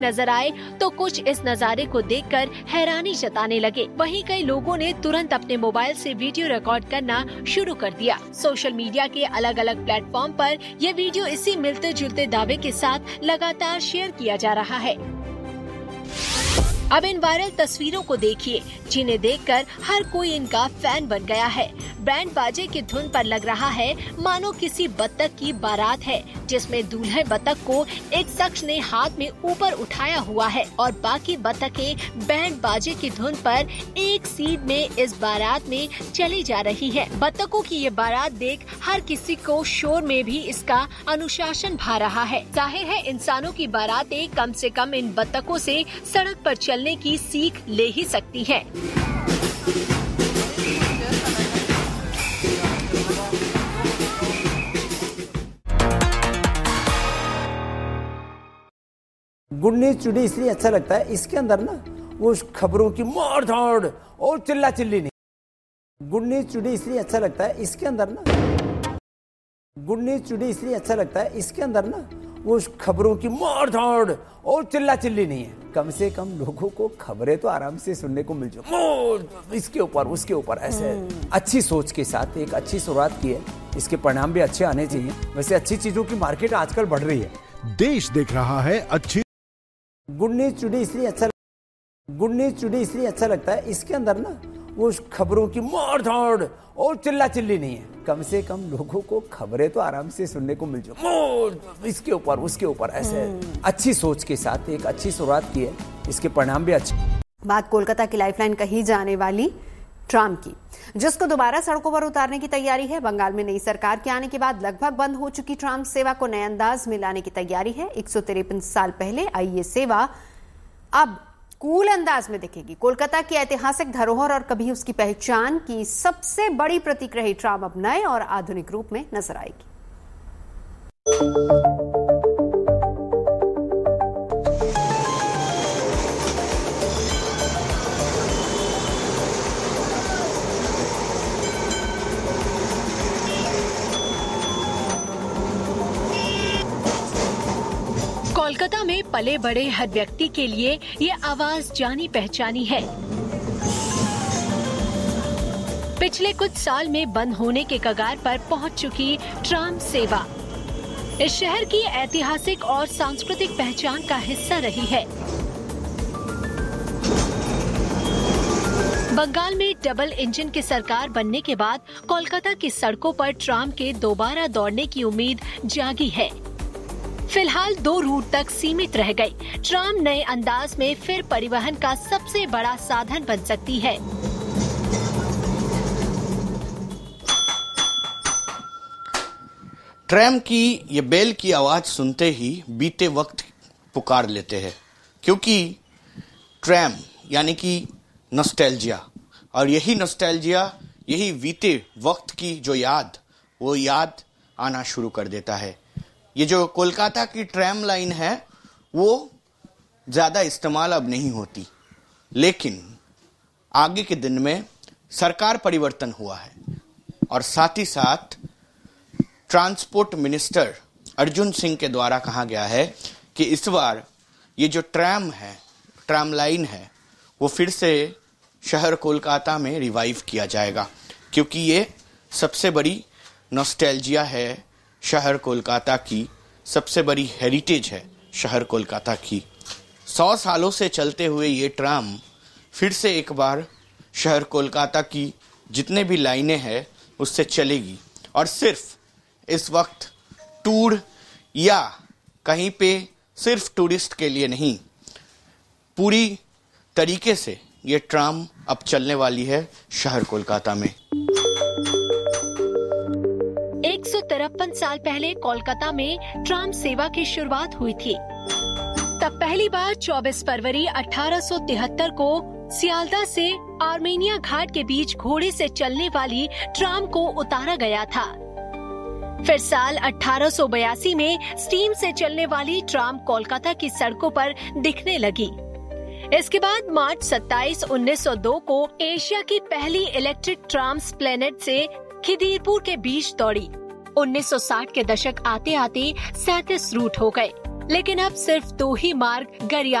नजर आए तो कुछ इस नजारे को देखकर हैरानी जताने लगे। वहीं कई लोगों ने तुरंत अपने मोबाइल से वीडियो रिकॉर्ड करना शुरू कर दिया। सोशल मीडिया के अलग अलग प्लेटफॉर्म पर यह वीडियो इसी मिलते जुलते दावे के साथ लगातार शेयर किया जा रहा है। अब इन वायरल तस्वीरों को देखिए, जिन्हें देखकर हर कोई इनका फैन बन गया है। बैंड बाजे की धुन पर लग रहा है मानो किसी बत्तख की बारात है, जिसमें दूल्हे बत्तख को एक शख्स ने हाथ में ऊपर उठाया हुआ है और बाकी बत्तखें बैंड बाजे की धुन पर एक सीध में इस बारात में चली जा रही है। बत्तखों की ये बारात देख हर किसी को शोर में भी इसका अनुशासन भा रहा है। जाहिर है इंसानों की बारातें कम से कम इन बत्तखों से सड़क पर चलने की सीख ले ही सकती है। गुड न्यूज टुडे इसलिए अच्छा लगता है, इसके अंदर ना वो खबरों की मार धाड़ और चिल्ला चिल्ली नहीं। गुड न्यूज टुडे इसलिए अच्छा लगता है, इसके अंदर ना गुड न्यूज टुडे इसलिए अच्छा लगता है, इसके अंदर ना वो खबरों की मार धाड़ और चिल्ला चिल्ली नहीं है। कम से कम लोगों को खबरें तो आराम से सुनने को मिल जाए, इसके ऊपर उसके ऊपर ऐसे अच्छी सोच के साथ एक अच्छी शुरुआत की है। इसके परिणाम भी अच्छे आने चाहिए। वैसे अच्छी चीजों की मार्केट आजकल बढ़ रही है, देश देख रहा है अच्छी। गुड न्यूज टुडे इसलिए अच्छा लगता है, इसके अंदर ना वो खबरों की मार धाड़ और चिल्ला चिल्ली नहीं है। कम से कम लोगों को खबरें तो आराम से सुनने को मिल जाए, इसके ऊपर उसके ऊपर ऐसे अच्छी सोच के साथ एक अच्छी शुरुआत की है। इसके परिणाम भी अच्छे। बात कोलकाता की लाइफलाइन कही जाने वाली ट्राम की, जिसको दोबारा सड़कों पर उतारने की तैयारी है। बंगाल में नई सरकार के आने के बाद लगभग बंद हो चुकी ट्राम सेवा को नए अंदाज में लाने की तैयारी है। 153 साल पहले आई ये सेवा अब कूल अंदाज में दिखेगी। कोलकाता की ऐतिहासिक धरोहर और कभी उसकी पहचान की सबसे बड़ी प्रतीक रही ट्राम अब नए और आधुनिक रूप में नजर आएगी। कोलकाता में पले बड़े हर व्यक्ति के लिए ये आवाज जानी पहचानी है। पिछले कुछ साल में बंद होने के कगार पर पहुंच चुकी ट्राम सेवा इस शहर की ऐतिहासिक और सांस्कृतिक पहचान का हिस्सा रही है। बंगाल में डबल इंजन की सरकार बनने के बाद कोलकाता की सड़कों पर ट्राम के दोबारा दौड़ने की उम्मीद जागी है। फिलहाल 2 रूट तक सीमित रह गई। ट्राम नए अंदाज में फिर परिवहन का सबसे बड़ा साधन बन सकती है। ट्राम की ये बेल की आवाज सुनते ही बीते वक्त पुकार लेते हैं, क्योंकि ट्राम यानी कि नॉस्टैल्जिया, और यही नॉस्टैल्जिया, यही बीते वक्त की जो याद, वो याद आना शुरू कर देता है। ये जो कोलकाता की ट्राम लाइन है वो ज़्यादा इस्तेमाल अब नहीं होती, लेकिन आगे के दिन में सरकार परिवर्तन हुआ है और साथ ही साथ ट्रांसपोर्ट मिनिस्टर अर्जुन सिंह के द्वारा कहा गया है कि इस बार ये जो ट्राम लाइन है वो फिर से शहर कोलकाता में रिवाइव किया जाएगा, क्योंकि ये सबसे बड़ी नॉस्टैल्जिया है शहर कोलकाता की, सबसे बड़ी हेरिटेज है शहर कोलकाता की। 100 सालों से चलते हुए ये ट्राम फिर से एक बार शहर कोलकाता की जितने भी लाइनें हैं उससे चलेगी, और सिर्फ इस वक्त टूर या कहीं पे सिर्फ टूरिस्ट के लिए नहीं, पूरी तरीके से ये ट्राम अब चलने वाली है शहर कोलकाता में। 153 साल पहले कोलकाता में ट्राम सेवा की शुरुआत हुई थी। तब पहली बार 24 फरवरी 1873 को सियालदा से आर्मेनिया घाट के बीच घोड़े से चलने वाली ट्राम को उतारा गया था। फिर साल 1882 में स्टीम से चलने वाली ट्राम कोलकाता की सड़कों पर दिखने लगी। इसके बाद मार्च 27, 1902 को एशिया की पहली इलेक्ट्रिक ट्राम स्प्लेनेड से खिदीरपुर के बीच दौड़ी। 1960 के दशक आते आते 37 रूट हो गए, लेकिन अब सिर्फ 2 ही मार्ग गरिया